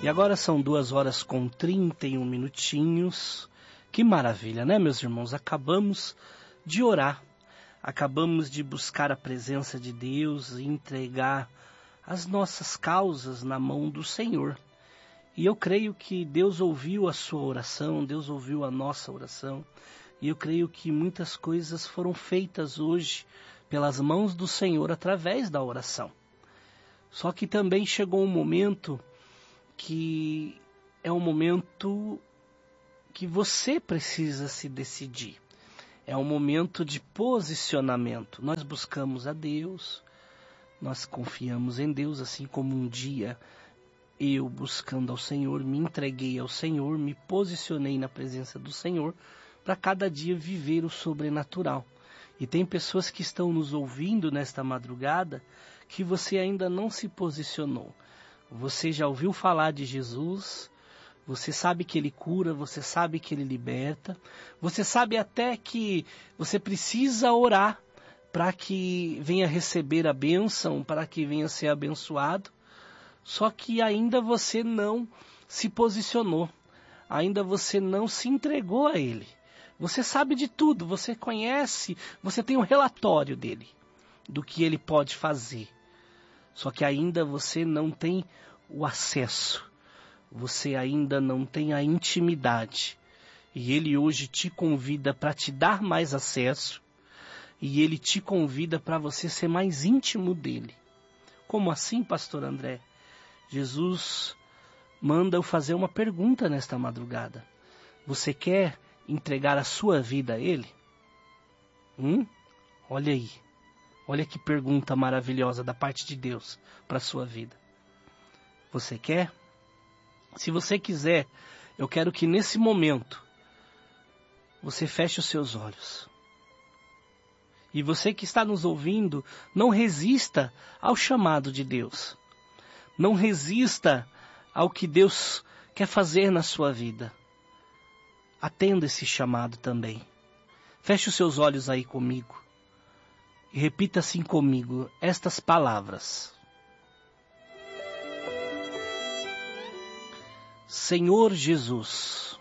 E agora são 2h31. Que maravilha, né, meus irmãos? Acabamos de orar, acabamos de buscar a presença de Deus e entregar as nossas causas na mão do Senhor. E eu creio que Deus ouviu a sua oração, Deus ouviu a nossa oração. E eu creio que muitas coisas foram feitas hoje pelas mãos do Senhor através da oração. Só que também chegou um momento que é um momento que você precisa se decidir. É um momento de posicionamento. Nós buscamos a Deus, nós confiamos em Deus, assim como um dia eu, buscando ao Senhor, me entreguei ao Senhor, me posicionei na presença do Senhor para cada dia viver o sobrenatural. E tem pessoas que estão nos ouvindo nesta madrugada que você ainda não se posicionou. Você já ouviu falar de Jesus, você sabe que Ele cura, você sabe que Ele liberta, você sabe até que você precisa orar para que venha receber a bênção, para que venha ser abençoado, só que ainda você não se posicionou, ainda você não se entregou a Ele. Você sabe de tudo, você conhece, você tem um relatório dele, do que Ele pode fazer. Só que ainda você não tem o acesso, você ainda não tem a intimidade. E Ele hoje te convida para te dar mais acesso, e Ele te convida para você ser mais íntimo dele. Como assim, pastor André? Jesus manda eu fazer uma pergunta nesta madrugada. Você quer entregar a sua vida a Ele? Olha aí. Olha que pergunta maravilhosa da parte de Deus para a sua vida. Você quer? Se você quiser, eu quero que nesse momento você feche os seus olhos. E você que está nos ouvindo, não resista ao chamado de Deus. Não resista ao que Deus quer fazer na sua vida. Atenda esse chamado também. Feche os seus olhos aí comigo. E repita assim comigo estas palavras. Senhor Jesus,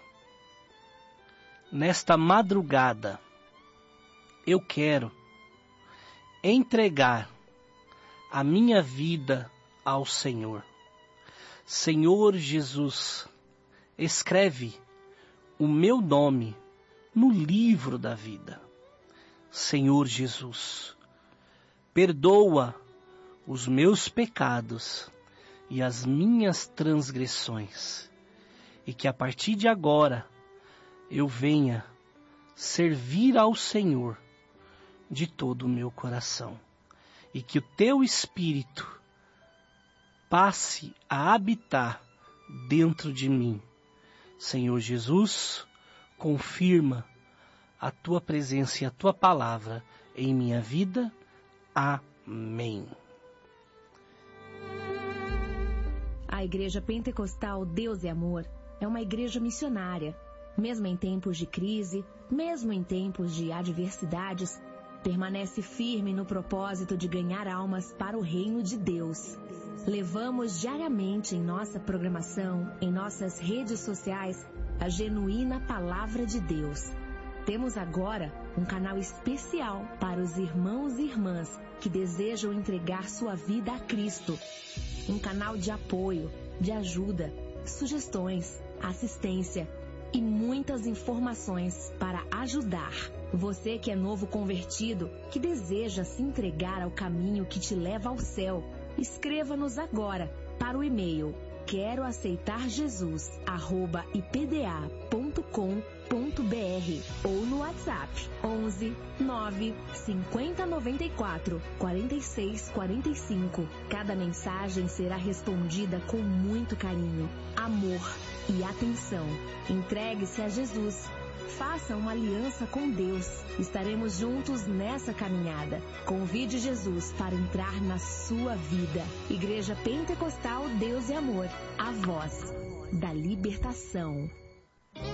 nesta madrugada, eu quero entregar a minha vida ao Senhor. Senhor Jesus, escreve o meu nome no livro da vida. Senhor Jesus, perdoa os meus pecados e as minhas transgressões, e que a partir de agora eu venha servir ao Senhor de todo o meu coração, e que o teu Espírito passe a habitar dentro de mim. Senhor Jesus, confirma a tua presença e a tua palavra em minha vida. Amém. A Igreja Pentecostal Deus é Amor é uma igreja missionária. Mesmo em tempos de crise, mesmo em tempos de adversidades, permanece firme no propósito de ganhar almas para o reino de Deus. Levamos diariamente em nossa programação, em nossas redes sociais, a genuína palavra de Deus. Temos agora um canal especial para os irmãos e irmãs que desejam entregar sua vida a Cristo. Um canal de apoio, de ajuda, sugestões, assistência e muitas informações para ajudar. Você que é novo convertido, que deseja se entregar ao caminho que te leva ao céu, escreva-nos agora para o e-mail queroaceitarjesus@ipda.com.br ou no WhatsApp 11 9 50 94 46 45. Cada mensagem será respondida com muito carinho, amor e atenção. Entregue-se a Jesus. Faça uma aliança com Deus. Estaremos juntos nessa caminhada. Convide Jesus para entrar na sua vida. Igreja Pentecostal Deus e Amor, a voz da libertação.